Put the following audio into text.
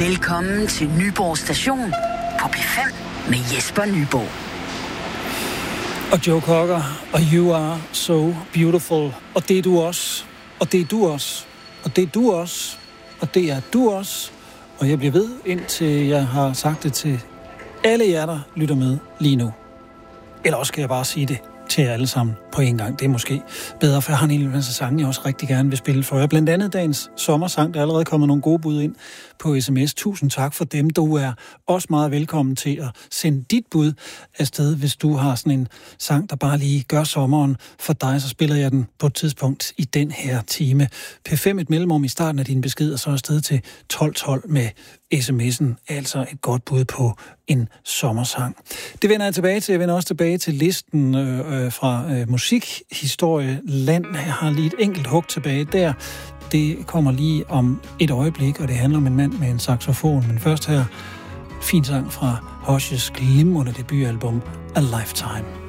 Velkommen til Nyborg Station på P5 med Jesper Nyborg. Og Joe Cocker, og You Are So Beautiful. Og det er du også. Og det er du også. Og det er du også. Og det er du også. Og jeg bliver ved, indtil jeg har sagt det til alle jer, der lytter med lige nu. Eller også skal jeg bare sige det til jer alle sammen på en gang. Det er måske bedre, for jeg har en hel masse sange, jeg også rigtig gerne vil spille for jer. Blandt andet dagens sommersang, der er allerede kommet nogle gode bud ind på sms. Tusind tak for dem. Du er også meget velkommen til at sende dit bud afsted, hvis du har sådan en sang, der bare lige gør sommeren for dig, så spiller jeg den på et tidspunkt i den her time. P5 et mellemrum i starten af din besked, og så afsted til 1212 med sms'en, altså et godt bud på en sommersang. Det vender jeg tilbage til. Jeg vender også tilbage til listen fra musikhistorie land. Jeg har lige et enkelt hug tilbage der. Det kommer lige om et øjeblik, og det handler om en mand med en saxofon. Men først her, fin sang fra Hushes glimrende debutalbum A Lifetime.